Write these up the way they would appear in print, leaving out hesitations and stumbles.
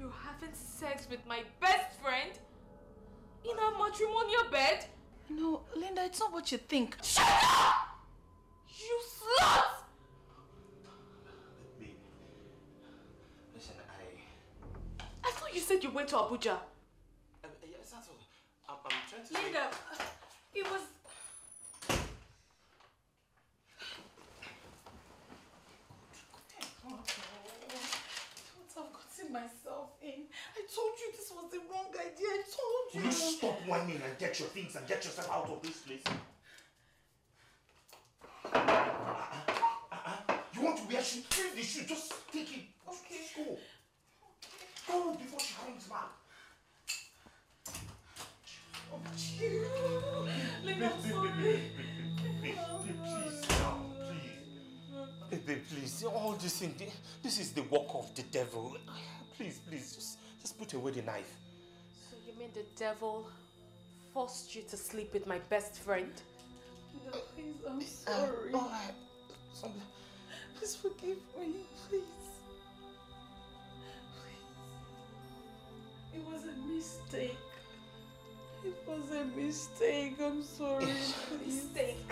You're having sex with my best friend? In our matrimonial bed? No, Linda, it's not what you think. Shut up! You slut! Babe, listen, I thought you said you went to Abuja. yes, that's all. I'm trying to Linda, it was... What I've gotten myself in. I told you this was the wrong idea. I told you. Will you stop whining and get your things and get yourself out of this place? You want to wear shoes? Take the shoe. Just take it. Okay. Just go. Go before she comes back. Linda, I'm sorry. Please, now, please. Baby, please. All this thing, this is the work of the devil. Please, just put away the knife. So you mean the devil forced you to sleep with my best friend? No, please, I'm sorry. Alright. Please forgive me, please. It was a mistake. It was a mistake. I'm sorry. Mistake.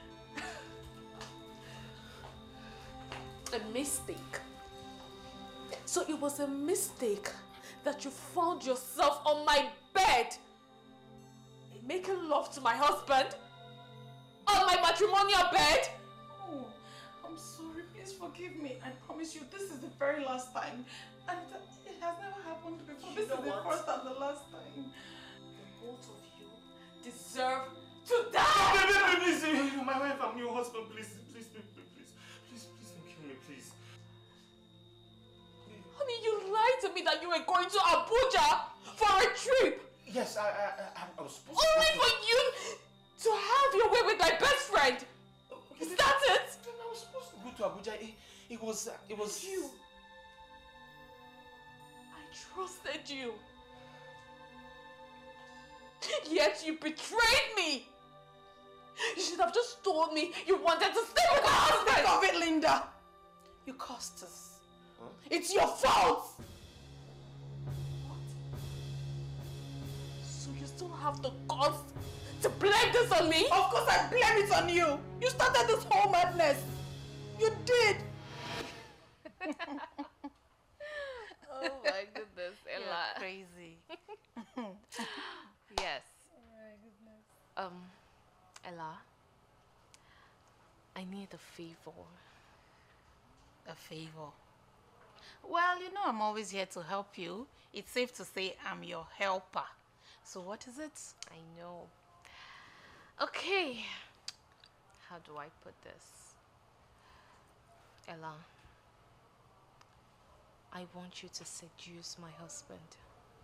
A mistake. So it was a mistake that you found yourself on my bed, making love to my husband on my matrimonial bed. Oh, I'm sorry. Please forgive me. I promise you, this is the very last time. And it has never happened before. This is the first and the last time. Both of you deserve to die! Please, you're my wife, I'm your husband. Please don't kill me, please. Honey, you lied to me that you were going to Abuja for a trip! Yes, I was supposed to... Only for you to have your way with my best friend! Is that it? I was supposed to go to Abuja. It was... You. I trusted you. Yet you betrayed me! You should have just told me you wanted to stay with my husband! Think of it, Linda! You cost us. Huh? It's your fault! What? So you still have the guts to blame this on me? Of course I blame it on you! You started this whole madness! You did! Oh my goodness, Ella. You're crazy. Yes. Oh my goodness. Ella, I need a favor. A favor? Well, you know I'm always here to help you. It's safe to say I'm your helper. So what is it? I know. Okay. How do I put this? Ella, I want you to seduce my husband.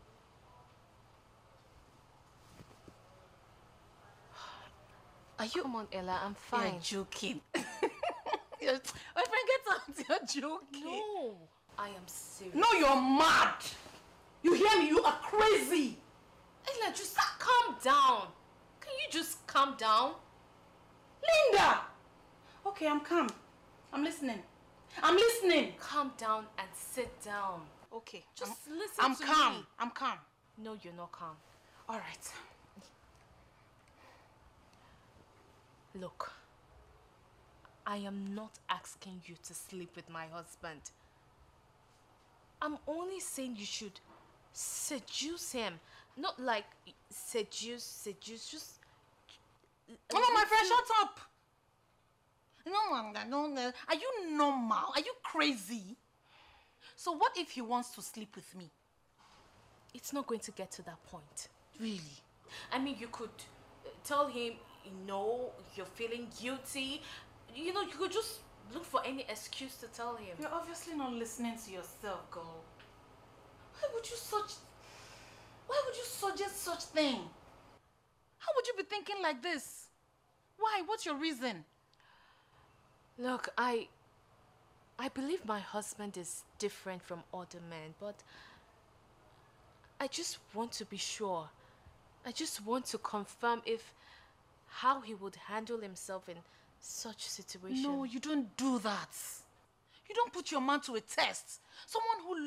Are you? Come on, Ella, I'm fine. You're joking. My friend, get out. You're joking. No, I am serious. No, you're mad. You hear me? You are crazy. Ella, just calm down. Can you just calm down? Linda! Okay, I'm calm. I'm listening. I'm listening. Calm down and sit down. Okay. Just listen I'm to calm. me. I'm calm. No, you're not calm. All right. Look, I am not asking you to sleep with my husband. I'm only saying you should seduce him. Not like seduce, just... Come on, my friend, shut up. No. Are you normal? Are you crazy? So what if he wants to sleep with me? It's not going to get to that point. Really? I mean, you could tell him, no, you're feeling guilty. You know, you could just look for any excuse to tell him. You're obviously not listening to yourself, girl. Why would you suggest such thing? How would you be thinking like this? Why? What's your reason? Look, I believe my husband is different from other men, but I just want to be sure. I just want to confirm how he would handle himself in such situation. No, you don't do that. You don't put your man to a test. Someone who